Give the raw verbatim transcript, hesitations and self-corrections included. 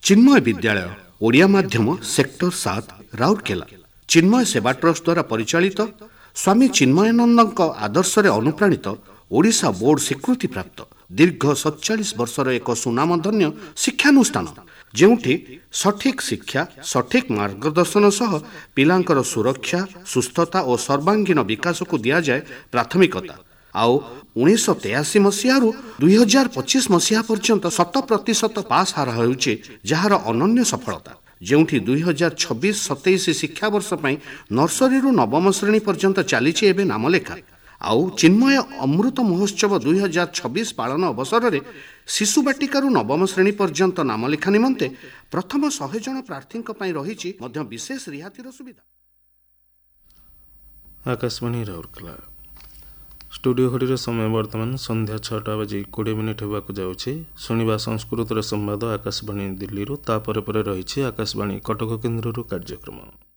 चिन्मय विद्यालय ओडिया माध्यम सेक्टर सात राउरकेला चिन्मय सेवा ट्रस्ट द्वारा परिचालित स्वामी चिन्मयानंद आदर्श अनुप्राणित ओडिशा बोर्ड स्वीकृति प्राप्त दीर्घ सतचाश वर्षर एक सुनामधन्य शिक्षानुष्ठान जोठी सठिक शिक्षा सठिक मार्गदर्शन सह पिलांकर सुरक्षा सुस्थता और सर्वांगीण विकास को दि जाए प्राथमिकता आउ उन्नीस तेयासी मसीह दुई हजार पचिश मसीहा पर्यंत शत प्रतिशत पास हार होउछि जार अनन्य सफलता जोठी दुई हजार छब्बीस सतैश शिक्षा वर्ष नर्सरी नवम श्रेणी पर्यंत चली नामलेखा आउ चिन्मय अमृत महोत्सव दुई हजार छब्बीस पालन अवसर में शिशु बाटिकार नवम श्रेणी पर्यंत नामलेखा निमंते प्रथम शहे जन प्रार्थी रही विशेष रिहातिर सुविधा। आकाशवाणी राउरकेला स्टूडियो घड़ी समय वर्तमान संध्या छटा बजे कोड़े मिनिट होगा जाऊँगी शुणा संस्कृत संवाद आकाशवाणी दिल्ली तापर रही आकाशवाणी कटक केन्द्र कार्यक्रम।